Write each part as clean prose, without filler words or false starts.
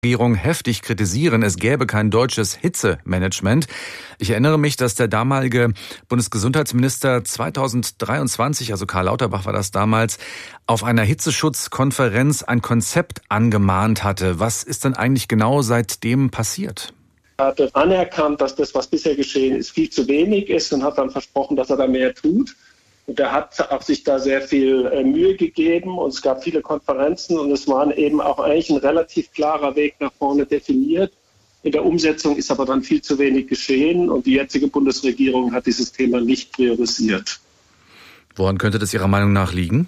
Regierung heftig kritisieren, es gäbe kein deutsches Hitzemanagement. Ich erinnere mich, dass der damalige Bundesgesundheitsminister 2023, also Karl Lauterbach war das damals, auf einer Hitzeschutzkonferenz ein Konzept angemahnt hatte. Was ist denn eigentlich genau seitdem passiert? Er hat anerkannt, dass das, was bisher geschehen ist, viel zu wenig ist und hat dann versprochen, dass er da mehr tut. Und er hat auch sich da sehr viel Mühe gegeben und es gab viele Konferenzen und es war eben auch eigentlich ein relativ klarer Weg nach vorne definiert. In der Umsetzung ist aber dann viel zu wenig geschehen und die jetzige Bundesregierung hat dieses Thema nicht priorisiert. Woran könnte das Ihrer Meinung nach liegen?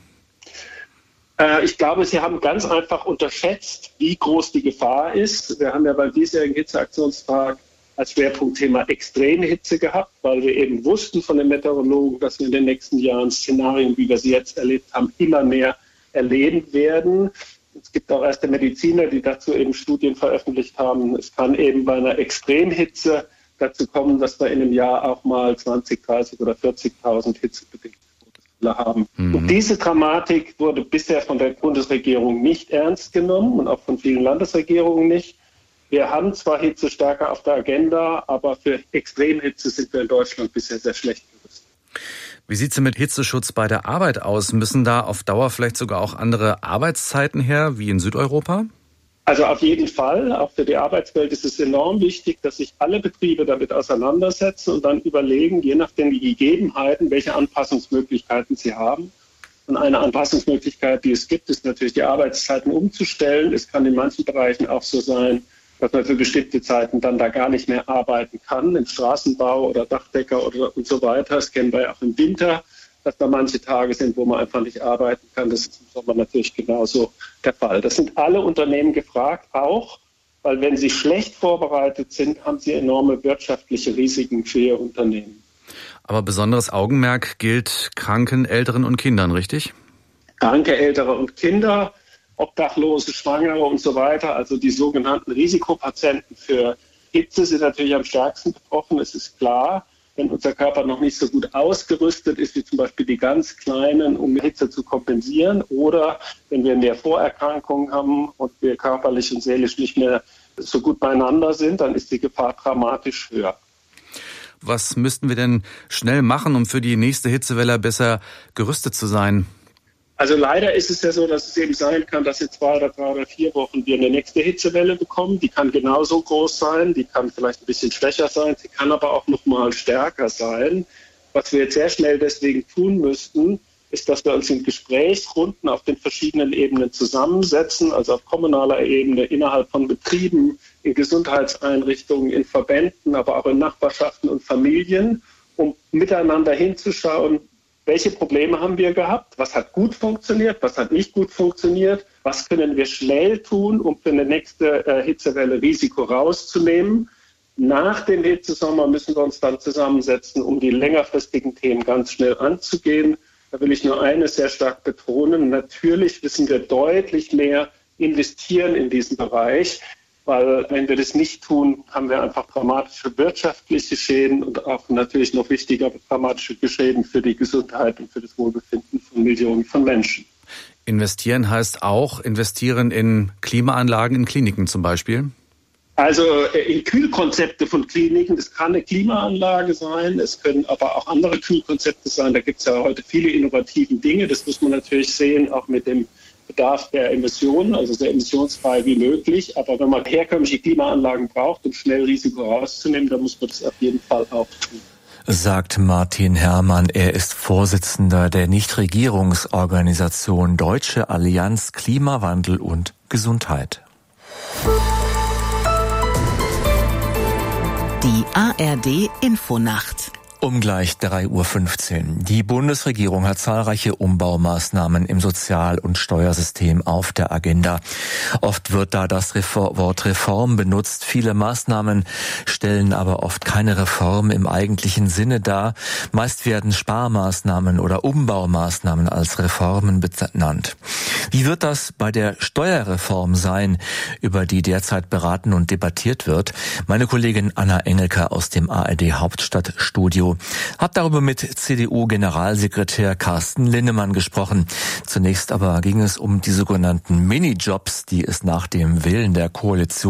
Ich glaube, Sie haben ganz einfach unterschätzt, wie groß die Gefahr ist. Wir haben ja beim diesjährigen Hitzeaktionstag als Schwerpunktthema Extremhitze gehabt, weil wir eben wussten von den Meteorologen, dass wir in den nächsten Jahren Szenarien, wie wir sie jetzt erlebt haben, immer mehr erleben werden. Es gibt auch erste Mediziner, die dazu eben Studien veröffentlicht haben. Es kann eben bei einer Extremhitze dazu kommen, dass wir in einem Jahr auch mal 20, 30 oder 40.000 hitzebedingte Todesfälle haben. Und diese Dramatik wurde bisher von der Bundesregierung nicht ernst genommen und auch von vielen Landesregierungen nicht. Wir haben zwar Hitze stärker auf der Agenda, aber für Extremhitze sind wir in Deutschland bisher sehr schlecht gerüstet. Wie sieht es denn mit Hitzeschutz bei der Arbeit aus? Müssen da auf Dauer vielleicht sogar auch andere Arbeitszeiten her, wie in Südeuropa? Also auf jeden Fall. Auch für die Arbeitswelt ist es enorm wichtig, dass sich alle Betriebe damit auseinandersetzen und dann überlegen, je nachdem die Gegebenheiten, welche Anpassungsmöglichkeiten sie haben. Und eine Anpassungsmöglichkeit, die es gibt, ist natürlich die Arbeitszeiten umzustellen. Es kann in manchen Bereichen auch so sein, dass man für bestimmte Zeiten dann da gar nicht mehr arbeiten kann, im Straßenbau oder Dachdecker und so weiter. Das kennen wir ja auch im Winter, dass da manche Tage sind, wo man einfach nicht arbeiten kann. Das ist im Sommer natürlich genauso der Fall. Das sind alle Unternehmen gefragt, auch, weil wenn sie schlecht vorbereitet sind, haben sie enorme wirtschaftliche Risiken für ihr Unternehmen. Aber besonderes Augenmerk gilt Kranken, Älteren und Kindern, richtig? Kranke, Ältere und Kinder, Obdachlose, Schwangere und so weiter, also die sogenannten Risikopatienten für Hitze sind natürlich am stärksten betroffen. Es ist klar, wenn unser Körper noch nicht so gut ausgerüstet ist, wie zum Beispiel die ganz Kleinen, um Hitze zu kompensieren, oder wenn wir mehr Vorerkrankungen haben und wir körperlich und seelisch nicht mehr so gut beieinander sind, dann ist die Gefahr dramatisch höher. Was müssten wir denn schnell machen, um für die nächste Hitzewelle besser gerüstet zu sein? Also leider ist es ja so, dass es eben sein kann, dass in 2 oder 3 oder 4 Wochen wir eine nächste Hitzewelle bekommen. Die kann genauso groß sein, die kann vielleicht ein bisschen schwächer sein, sie kann aber auch noch mal stärker sein. Was wir jetzt sehr schnell deswegen tun müssten, ist, dass wir uns in Gesprächsrunden auf den verschiedenen Ebenen zusammensetzen, also auf kommunaler Ebene, innerhalb von Betrieben, in Gesundheitseinrichtungen, in Verbänden, aber auch in Nachbarschaften und Familien, um miteinander hinzuschauen, welche Probleme haben wir gehabt, was hat gut funktioniert, was hat nicht gut funktioniert, was können wir schnell tun, um für eine nächste Hitzewelle Risiko rauszunehmen. Nach dem Hitzesommer müssen wir uns dann zusammensetzen, um die längerfristigen Themen ganz schnell anzugehen. Da will ich nur eines sehr stark betonen. Natürlich müssen wir deutlich mehr investieren in diesen Bereich, weil wenn wir das nicht tun, haben wir einfach dramatische wirtschaftliche Schäden und auch natürlich noch wichtiger dramatische Schäden für die Gesundheit und für das Wohlbefinden von Millionen von Menschen. Investieren heißt auch investieren in Klimaanlagen in Kliniken zum Beispiel? Also in Kühlkonzepte von Kliniken, das kann eine Klimaanlage sein, es können aber auch andere Kühlkonzepte sein. Da gibt es ja heute viele innovative Dinge. Das muss man natürlich sehen, auch mit dem Bedarf der Emissionen, also so emissionsfrei wie möglich. Aber wenn man herkömmliche Klimaanlagen braucht, um schnell Risiko rauszunehmen, dann muss man das auf jeden Fall auch tun. Sagt Martin Herrmann. Er ist Vorsitzender der Nichtregierungsorganisation Deutsche Allianz Klimawandel und Gesundheit. Die ARD Infonacht. Um gleich 3:15 Uhr. Die Bundesregierung hat zahlreiche Umbaumaßnahmen im Sozial- und Steuersystem auf der Agenda. Oft wird da das Wort Reform benutzt. Viele Maßnahmen stellen aber oft keine Reform im eigentlichen Sinne dar. Meist werden Sparmaßnahmen oder Umbaumaßnahmen als Reformen benannt. Wie wird das bei der Steuerreform sein, über die derzeit beraten und debattiert wird? Meine Kollegin Anna Engelke aus dem ARD Hauptstadtstudio hat darüber mit CDU-Generalsekretär Carsten Linnemann gesprochen. Zunächst aber ging es um die sogenannten Minijobs, die es nach dem Willen der Koalition